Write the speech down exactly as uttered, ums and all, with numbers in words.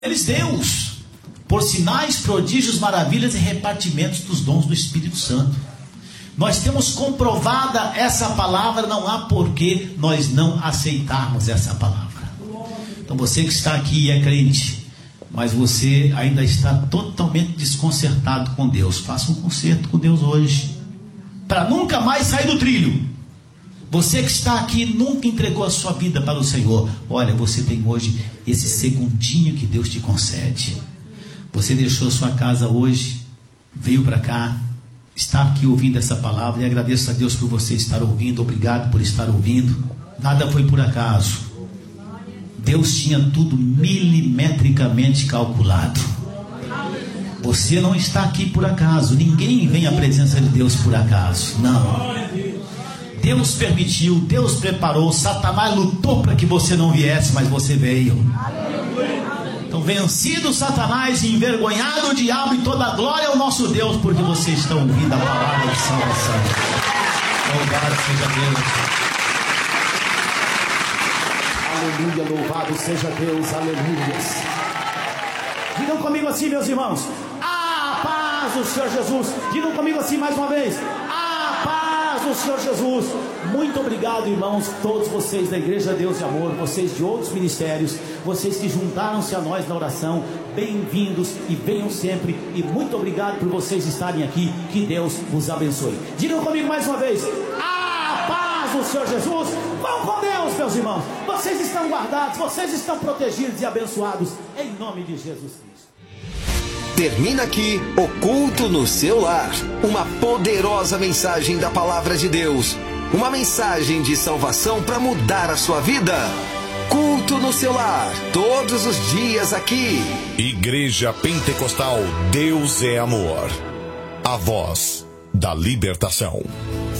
Eles Deus, por sinais, prodígios, maravilhas e repartimentos dos dons do Espírito Santo. Nós temos comprovada essa palavra, não há porquê nós não aceitarmos essa palavra. Então você que está aqui e é crente, mas você ainda está totalmente desconcertado com Deus, faça um concerto com Deus hoje, para nunca mais sair do trilho. Você que está aqui nunca entregou a sua vida para o Senhor, olha, você tem hoje esse segundinho que Deus te concede. Você deixou a sua casa hoje, veio para cá, está aqui ouvindo essa palavra, e agradeço a Deus por você estar ouvindo. Obrigado por estar ouvindo. Nada foi por acaso. Deus tinha tudo milimetricamente calculado. Você não está aqui por acaso. Ninguém vem à presença de Deus por acaso. Não. Deus permitiu, Deus preparou. Satanás lutou para que você não viesse, mas você veio. Então, vencido Satanás e envergonhado o diabo, e toda a glória ao nosso Deus, porque vocês estão ouvindo a palavra de salvação. Louvado seja Deus. Aleluia, louvado seja Deus, aleluia. Digam comigo assim, meus irmãos: a paz do Senhor Jesus. Digam comigo assim mais uma vez: a paz do Senhor Jesus. Muito obrigado, irmãos, todos vocês da Igreja Deus e Amor, vocês de outros ministérios, vocês que juntaram-se a nós na oração, bem-vindos e venham sempre, e muito obrigado por vocês estarem aqui. Que Deus vos abençoe. Digam comigo mais uma vez: a paz do Senhor Jesus. Vão com Deus, meus irmãos. Vocês estão guardados, vocês estão protegidos e abençoados em nome de Jesus Cristo. Termina aqui o Culto no Seu Lar, uma poderosa mensagem da Palavra de Deus, uma mensagem de salvação para mudar a sua vida. Culto no Seu Lar, todos os dias aqui. Igreja Pentecostal Deus é Amor, a voz da libertação.